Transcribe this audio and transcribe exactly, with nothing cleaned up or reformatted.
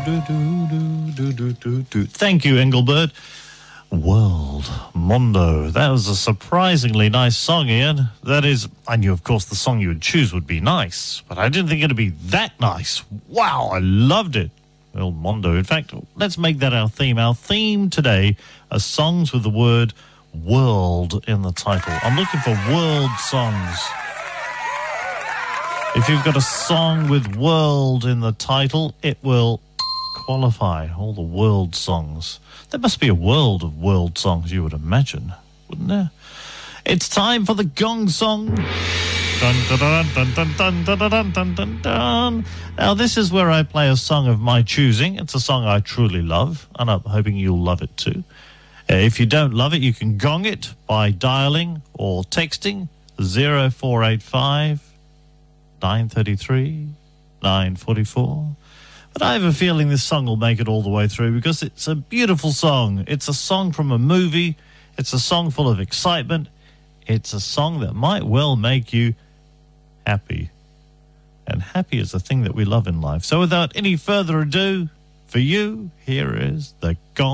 do, do, do, do, do, do, do. Thank you, Engelbert. World Mondo. That was a surprisingly nice song, Ian. That is, I knew, of course, the song you would choose would be nice, but I didn't think it would be that nice. Wow, I loved it. World Mondo. In fact, let's make that our theme. Our theme today are songs with the word world in the title. I'm looking for world songs. If you've got a song with world in the title, it will qualify all the world songs. There must be a world of world songs, you would imagine, wouldn't there? It's time for the gong song. Dun, dun, dun, dun, dun, dun, dun, dun, dun, dun. Now, this is where I play a song of my choosing. It's a song I truly love, and I'm hoping you'll love it too. Uh, if you don't love it, you can gong it by dialing or texting zero four eight five, nine three three, nine four four. But I have a feeling this song will make it all the way through because it's a beautiful song. It's a song from a movie. It's a song full of excitement. It's a song that might well make you happy. And happy is a thing that we love in life. So without any further ado, for you, here is the Gong